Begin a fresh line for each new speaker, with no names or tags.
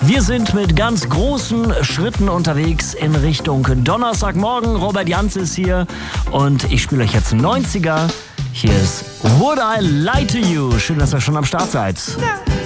Wir sind mit ganz großen Schritten unterwegs in Richtung Donnerstagmorgen. Robert Janz ist hier und ich spiele euch jetzt 90er. Hier ist Would I Lie to You. Schön, dass ihr schon am Start seid.
Ja.